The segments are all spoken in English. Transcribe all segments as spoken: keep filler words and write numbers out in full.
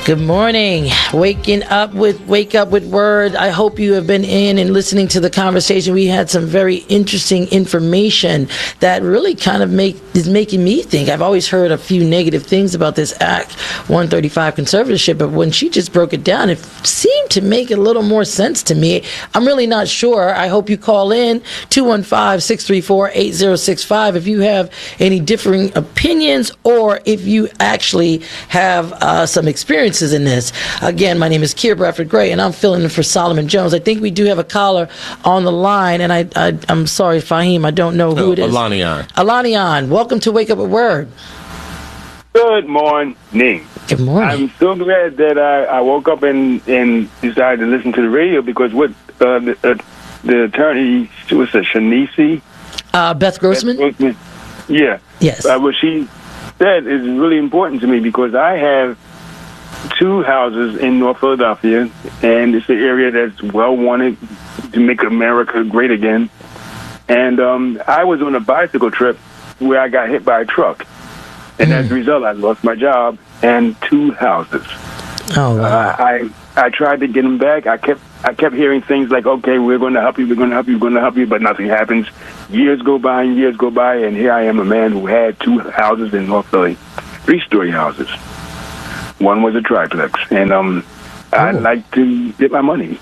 Good morning. Waking up with Wake Up with Word. I hope you have been in and listening to the conversation. We had some very interesting information that really kind of make is making me think. I've always heard a few negative things about this Act one thirty-five conservatorship, but when she just broke it down, it seemed to make a little more sense to me. I'm really not sure. I hope you call in two one five, six three four, eight zero six five if you have any differing opinions or if you actually have uh, some experience in this. Again, my name is Keir Bradford Gray, and I'm filling in for Solomon Jones. I think we do have a caller on the line, and I, I, I'm sorry, Fahim, I don't know who oh, it is. Alanian. Alanian, welcome to Wake Up with Word. Good morning. Good morning. I'm so glad that I, I woke up and, and decided to listen to the radio because what uh, the, uh, the attorney, she was a Shanice? Uh, Beth Grossman? Beth Grossman. Yeah. Yes. Uh, what she said is really important to me because I have two houses in North Philadelphia, and it's an area that's well wanted to make America great again. And um, I was on a bicycle trip where I got hit by a truck, and mm. as a result, I lost my job and two houses. Oh, wow. uh, I I tried to get them back. I kept I kept hearing things like, "Okay, we're going to help you, we're going to help you, we're going to help you," but nothing happens. Years go by and years go by, and here I am, a man who had two houses in North Philly, three-story houses. One was a triplex, and um, I'd like to get my money.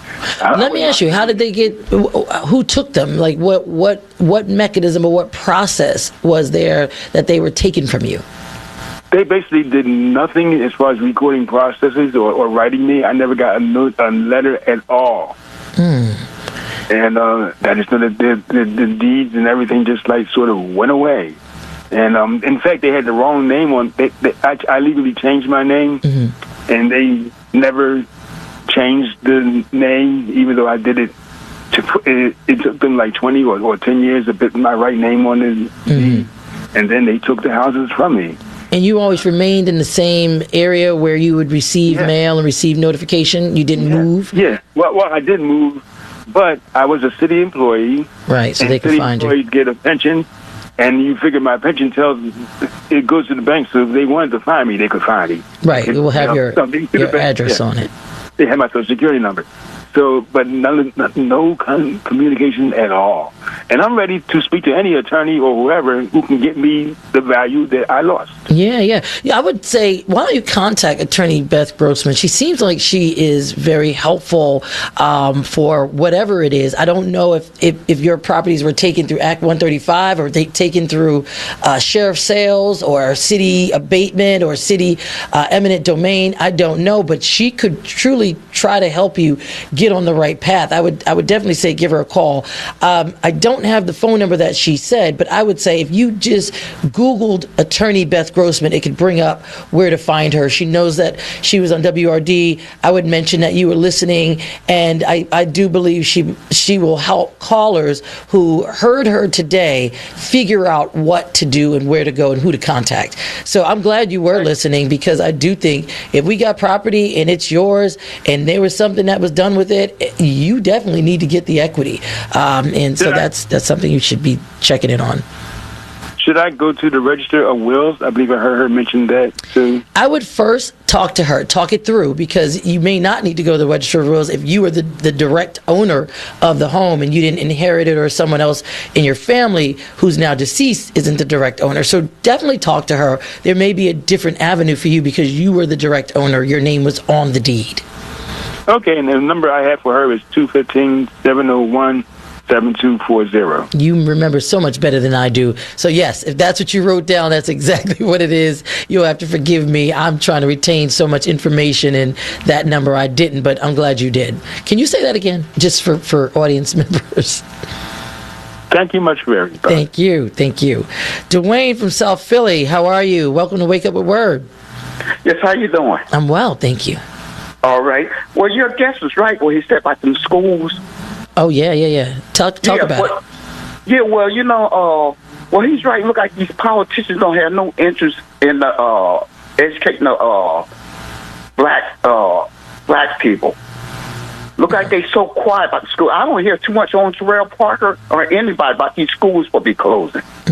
Let me ask you, how did they get, who took them? Like, what, what, what mechanism or what process was there that they were taken from you? They basically did nothing as far as recording processes or, or writing me. I never got a, note, a letter at all. Mm. And uh, I just know that the, the, the deeds and everything just like sort of went away. And um, in fact, they had the wrong name on. They, they, I, I legally changed my name, mm-hmm. and they never changed the name, even though I did it. To put, it, it took them like twenty or, or ten years to put my right name on it, mm-hmm. and then they took the houses from me. And you always remained in the same area where you would receive yeah. mail and receive notification. You didn't yeah. move. Yeah. Well, well, I did move, but I was a city employee. Right. So and they could find you. City employees get a pension. And you figure my pension tells it goes to the bank, so if they wanted to find me, they could find me. Right, it will have your, your address yeah. on it. They have my social security number. So, but none, no communication at all. And I'm ready to speak to any attorney or whoever who can get me the value that I lost. Yeah, yeah. Yeah, I would say, why don't you contact Attorney Beth Grossman? She seems like she is very helpful um, for whatever it is. I don't know if, if, if your properties were taken through Act one thirty-five or they taken through uh, sheriff sales or city abatement or city uh, eminent domain. I don't know, but she could truly try to help you get on the right path. I would I would definitely say give her a call. Um, I don't have the phone number that she said, but I would say if you just Googled Attorney Beth Grossman, it could bring up where to find her. She knows that she was on W R D. I would mention that you were listening, and I, I do believe she she will help callers who heard her today figure out what to do and where to go and who to contact. So I'm glad you were listening, because I do think if we got property and it's yours and there was something that was done with it, you definitely need to get the equity. Um, and so that's that's something you should be checking in on. Should I go to the Register of Wills? I believe I heard her mention that too. I would first talk to her, talk it through, because you may not need to go to the Register of Wills if you are the, the direct owner of the home and you didn't inherit it, or someone else in your family who's now deceased isn't the direct owner. So definitely talk to her. There may be a different avenue for you because you were the direct owner. Your name was on the deed. Okay, and the number I have for her is two one five, seven oh one, seven two four zero. You remember so much better than I do. So yes, if that's what you wrote down, that's exactly what it is. You'll have to forgive me. I'm trying to retain so much information, and that number I didn't, but I'm glad you did. Can you say that again, just for, for audience members? Thank you much, very much. Thank you. Thank you. Dwayne from South Philly, how are you? Welcome to Wake Up with Word. Yes, how you doing? I'm well, thank you. All right. Well, your guest was right when he said about them schools. Oh, yeah, yeah, yeah. Talk talk yeah, about well, it. Yeah, well, you know, uh, well, he's right. Look like these politicians don't have no interest in the, uh, educating the uh, black uh, black people. Look like they so quiet about the school. I don't hear too much on Terrell Parker or anybody about these schools will be closing. Mm.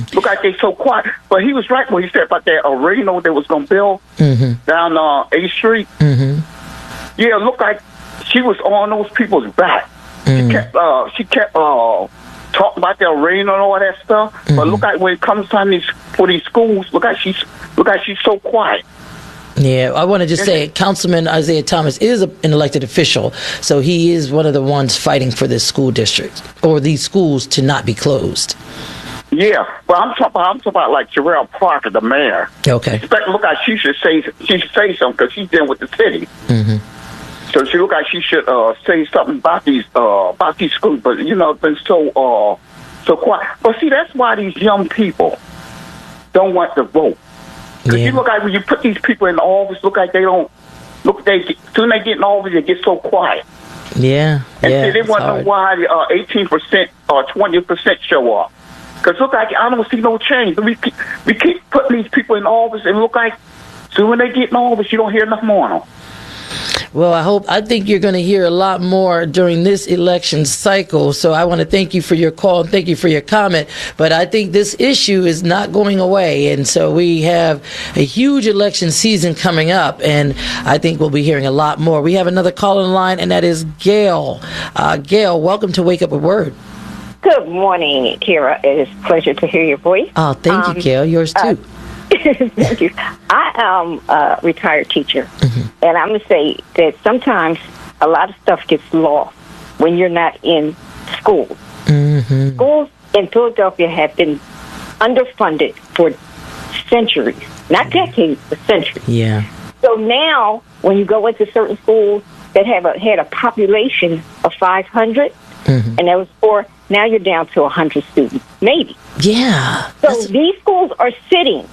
Mm-hmm. Look like they so quiet. But he was right when he said about that arena they was going to build mm-hmm. down uh, eighth Street. Mm-hmm. Yeah, look like she was on those people's back. Mm-hmm. She kept, uh, she kept uh, talking about the arena and all that stuff. Mm-hmm. But look like when it comes time these, for these schools, look like she's look like she's so quiet. Yeah, I want to just say Councilman Isaiah Thomas is a, an elected official, so he is one of the ones fighting for this school district or these schools to not be closed. Yeah, but I'm talking about, I'm talking about like Sherelle Parker, the mayor. Okay. Expect, look like she should say she should say something because she's dealing with the city. Mm-hmm. So she look like she should uh, say something about these uh, about these schools, but you know, been so uh, so quiet. But see, that's why these young people don't want to vote. Because yeah. you look like when you put these people in the office, look like they don't look. They get, soon they get in office, they get so quiet. Yeah, and yeah. See, they want to know why uh, eighteen percent or twenty percent show up. Because look like I don't see no change. We keep, we keep putting these people in office, and look like soon when they get in office, you don't hear nothing more on them. Well, I hope, I think you're going to hear a lot more during this election cycle. So I want to thank you for your call and thank you for your comment. But I think this issue is not going away. And so we have a huge election season coming up. And I think we'll be hearing a lot more. We have another call in line, and that is Gail. Uh, Gail, welcome to Wake Up with Word. Good morning, Kira. It is a pleasure to hear your voice. Oh, thank um, you, Gail. Yours too. Uh, Thank you. I am a retired teacher, mm-hmm. and I'm going to say that sometimes a lot of stuff gets lost when you're not in school. Mm-hmm. Schools in Philadelphia have been underfunded for centuries, not decades, but centuries. Yeah. So now, when you go into certain schools that have a, had a population of five hundred, mm-hmm. and that was for, now you're down to one hundred students, maybe. Yeah. So That's... these schools are sitting.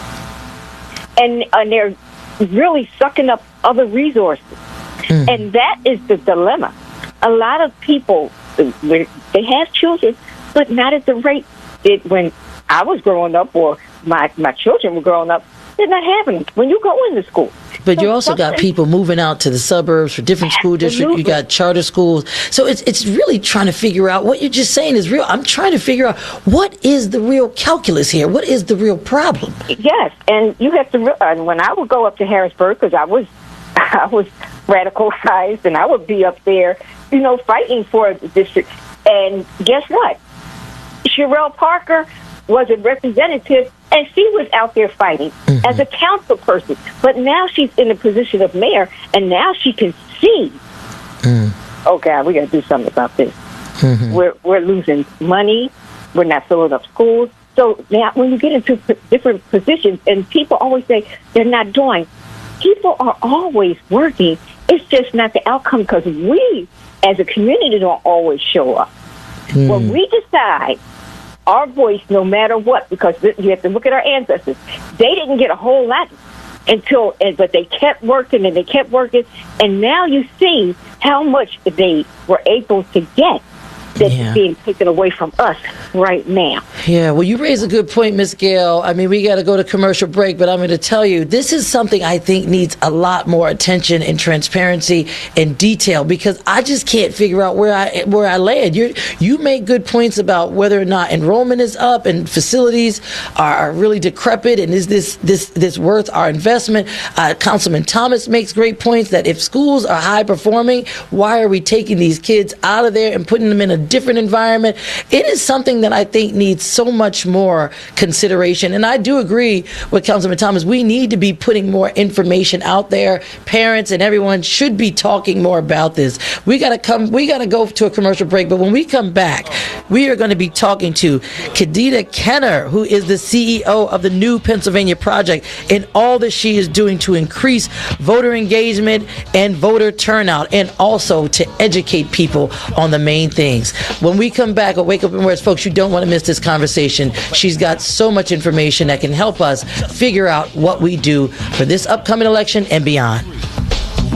And, and they're really sucking up other resources. Mm. And that is the dilemma. A lot of people, they have children, but not at the rate that when I was growing up or my, my children were growing up, they're not having them when you go into school. But so you also got people moving out to the suburbs for different school districts. You got charter schools. So it's it's really trying to figure out what you're just saying is real. I'm trying to figure out what is the real calculus here? What is the real problem? Yes, and you have to realize when I would go up to Harrisburg, because I was I was radicalized, and I would be up there, you know, fighting for the district. And guess what? Sherelle Parker was a representative, and she was out there fighting mm-hmm. as a council person. But now she's in the position of mayor, and now she can see, mm. oh, God, we got to do something about this. Mm-hmm. We're we're losing money. We're not filling up schools. So now when you get into p- different positions, and people always say they're not doing, people are always working. It's just not the outcome because we, as a community, don't always show up. Mm. When we decide our voice, no matter what, because you have to look at our ancestors. They didn't get a whole lot until, but they kept working and they kept working, and now you see how much they were able to get that's yeah. being taken away from us right now. Yeah, well, you raise a good point, Miss Gail. I mean, we got to go to commercial break, but I'm going to tell you, this is something I think needs a lot more attention and transparency and detail, because I just can't figure out where I where I land. You you make good points about whether or not enrollment is up and facilities are, are really decrepit, and is this this this worth our investment? Uh, Councilman Thomas makes great points that if schools are high performing, why are we taking these kids out of there and putting them in a different environment? It is something that I think needs so much more consideration. And I do agree with Councilman Thomas. We need to be putting more information out there. Parents and everyone should be talking more about this. We got to come, we got to go to a commercial break. But when we come back, we are going to be talking to Khadija Kenner, who is the C E O of the New Pennsylvania Project, and all that she is doing to increase voter engagement and voter turnout, and also to educate people on the main things. When we come back at Wake Up and Words, folks, you don't want to miss this conversation. She's got so much information that can help us figure out what we do for this upcoming election and beyond.